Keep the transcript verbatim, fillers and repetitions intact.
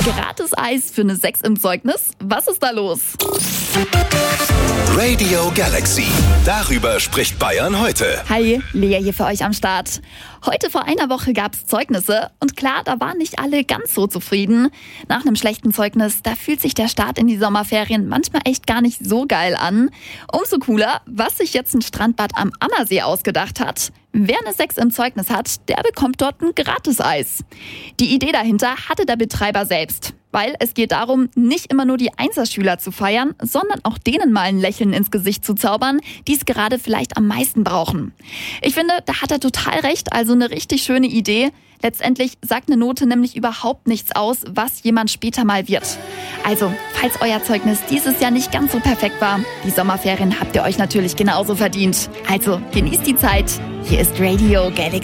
Gratis Eis für eine sechs im Zeugnis? Was ist da los? Radio Galaxy. Darüber spricht Bayern heute. Hi, Lea hier für euch am Start. Heute vor einer Woche gab es Zeugnisse und klar, da waren nicht alle ganz so zufrieden. Nach einem schlechten Zeugnis, da fühlt sich der Start in die Sommerferien manchmal echt gar nicht so geil an. Umso cooler, was sich jetzt ein Strandbad am Ammersee ausgedacht hat. Wer eine sechs im Zeugnis hat, der bekommt dort ein Gratis-Eis. Die Idee dahinter hatte der Betreiber selbst. Weil es geht darum, nicht immer nur die Einserschüler zu feiern, sondern auch denen mal ein Lächeln ins Gesicht zu zaubern, die es gerade vielleicht am meisten brauchen. Ich finde, da hat er total recht, also eine richtig schöne Idee. Letztendlich sagt eine Note nämlich überhaupt nichts aus, was jemand später mal wird. Also, falls euer Zeugnis dieses Jahr nicht ganz so perfekt war, die Sommerferien habt ihr euch natürlich genauso verdient. Also, genießt die Zeit. Hier ist Radio Galaxy.